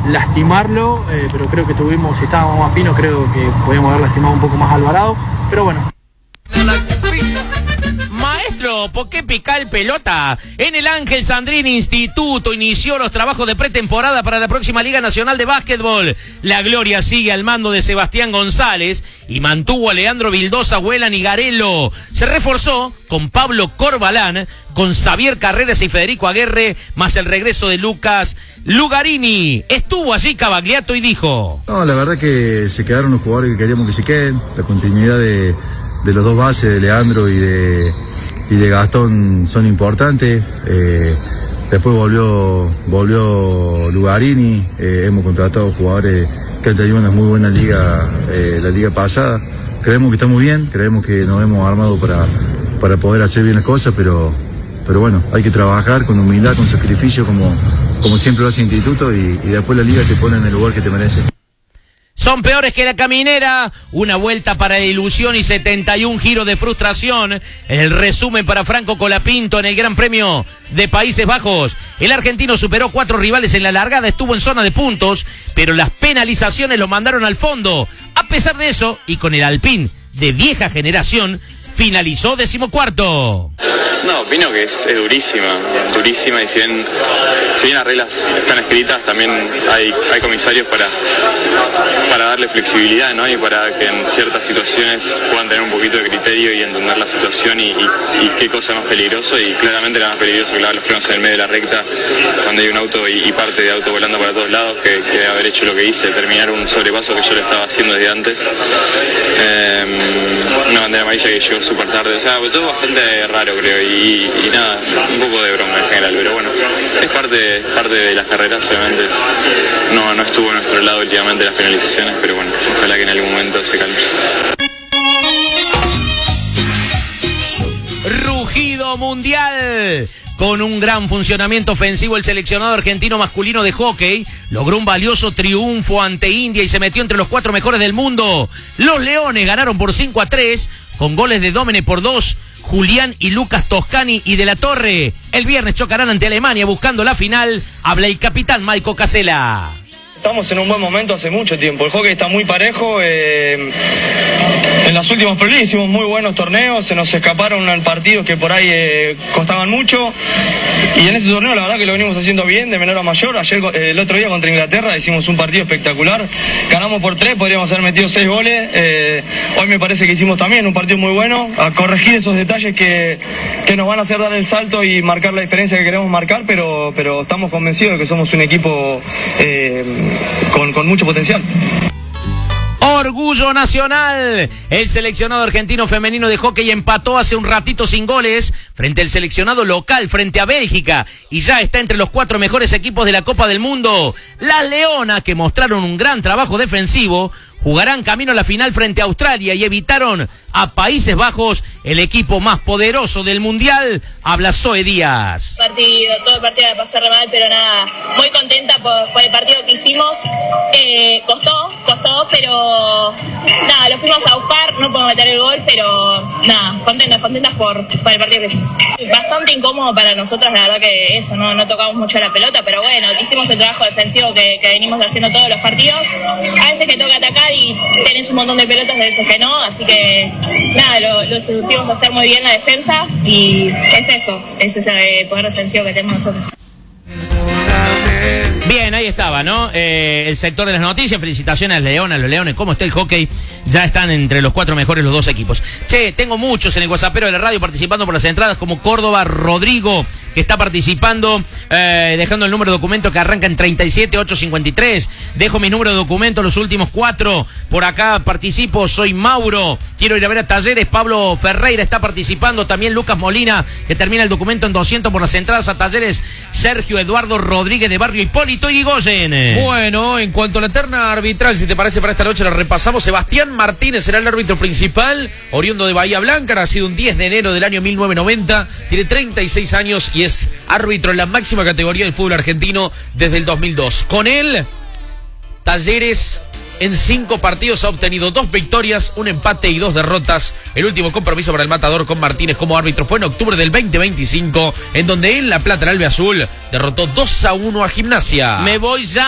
lastimarlo, pero creo que si estábamos más finos, creo que podíamos haber lastimado un poco más a Alvarado, pero bueno. Maestro, ¿por qué picar pelota? En el Ángel Sandrini Instituto inició los trabajos de pretemporada para la próxima Liga Nacional de Básquetbol. La gloria sigue al mando de Sebastián González y mantuvo a Leandro Vildosa, Huelan y Garelo. Se reforzó con Pablo Corbalán, con Xavier Carreras y Federico Aguerre, más el regreso de Lucas Lugarini. Estuvo allí Cavagliato y dijo: No, la verdad que se quedaron los jugadores que queríamos que se queden. La continuidad de los dos bases, de Leandro y de Gastón, son importantes. Después volvió Lugarini. Hemos contratado jugadores que han tenido una muy buena liga, la liga pasada. Creemos que estamos bien, creemos que nos hemos armado para poder hacer bien las cosas, pero bueno, hay que trabajar con humildad, con sacrificio, como siempre lo hace el Instituto, y después la liga te pone en el lugar que te merece. Son peores que la caminera, una vuelta para la ilusión y 71 giros de frustración. El resumen para Franco Colapinto en el Gran Premio de Países Bajos. El argentino superó 4 rivales en la largada, estuvo en zona de puntos, pero las penalizaciones lo mandaron al fondo. A pesar de eso, y con el Alpine de vieja generación, finalizó 14º. No, opino que es durísima, y si bien las reglas están escritas, también hay comisarios para darle flexibilidad, ¿no? Y para que en ciertas situaciones puedan tener un poquito de criterio y entender la situación y qué cosa es más peligroso, y claramente la más peligrosa que lavar los frenos en el medio de la recta cuando hay un auto y parte de auto volando para todos lados, que haber hecho lo que hice, terminar un sobrepaso que yo lo estaba haciendo desde antes. Una bandera amarilla que llegó súper tarde, o sea, todo bastante raro, creo, y nada, un poco de broma en general, pero bueno, es parte de las carreras. Obviamente no estuvo a nuestro lado últimamente las penalizaciones, pero bueno, ojalá que en algún momento se calme. Rugido mundial. Con un gran funcionamiento ofensivo, el seleccionado argentino masculino de hockey logró un valioso triunfo ante India y se metió entre los 4 mejores del mundo. Los Leones ganaron por 5-3 con goles de Domene por 2, Julián y Lucas Toscani y de la Torre. El viernes chocarán ante Alemania buscando la final. Habla el capitán Maico Casella. Estamos en un buen momento hace mucho tiempo. El hockey está muy parejo. En las últimas peleas hicimos muy buenos torneos. Se nos escaparon partidos que por ahí costaban mucho. Y en este torneo la verdad que lo venimos haciendo bien, de menor a mayor. Ayer, el otro día contra Inglaterra, hicimos un partido espectacular. Ganamos por 3, podríamos haber metido 6 goles. Hoy me parece que hicimos también un partido muy bueno. A corregir esos detalles que nos van a hacer dar el salto y marcar la diferencia que queremos marcar. Pero estamos convencidos de que somos un equipo con mucho potencial. Orgullo nacional. El seleccionado argentino femenino de hockey empató hace un ratito sin goles frente al seleccionado local, frente a Bélgica, y ya está entre los 4 mejores equipos de la Copa del Mundo. Las Leonas, que mostraron un gran trabajo defensivo, jugarán camino a la final frente a Australia y evitaron a Países Bajos, el equipo más poderoso del Mundial. Habla Zoe Díaz. Todo el partido de pasar mal, pero nada, muy contenta por el partido que hicimos. Costó, pero nada, lo fuimos a buscar, no podemos meter el gol, pero nada, contentas por el partido que hicimos. Bastante incómodo para nosotros, la verdad que eso, no tocamos mucho la pelota, pero bueno, hicimos el trabajo defensivo que venimos haciendo todos los partidos. A veces que toca atacar y tenés un montón de pelotas, de veces que no, así que nada, lo supimos hacer muy bien la defensa, y es ese poder defensivo que tenemos nosotros. Bien, ahí estaba, ¿no? El sector de las noticias. Felicitaciones a Leonas, los Leones. ¿Cómo está el hockey? Ya están entre los 4 mejores los 2 equipos. Che, tengo muchos en el WhatsAppero de la radio participando por las entradas, como Córdoba Rodrigo, que está participando, dejando el número de documento que arranca en 37853. Dejo mi número de documento, los últimos 4. Por acá participo, soy Mauro. Quiero ir a ver a Talleres. Pablo Ferreira está participando. También Lucas Molina, que termina el documento en 200 por las entradas a Talleres. Sergio Eduardo Rodríguez de Barrio Hipólito y Irigoyen. Bueno, en cuanto a la terna arbitral, si te parece, para esta noche la repasamos. Sebastián Martínez será el árbitro principal, oriundo de Bahía Blanca, nacido un 10 de enero del año 1990, tiene 36 años y es árbitro en la máxima categoría del fútbol argentino desde el 2002. Con él, Talleres en 5 partidos ha obtenido 2 victorias, 1 empate y 2 derrotas. El último compromiso para el Matador con Martínez como árbitro fue en octubre del 2025, en donde en La Plata, el albiazul, derrotó 2-1 a Gimnasia. Me voy ya.